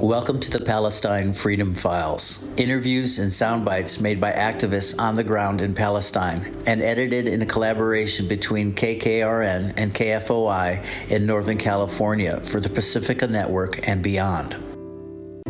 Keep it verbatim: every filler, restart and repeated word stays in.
Welcome to the Palestine Freedom Files. Interviews and sound bites made by activists on the ground in Palestine and edited in a collaboration between K K R N and K F O I in Northern California for the Pacifica Network and beyond.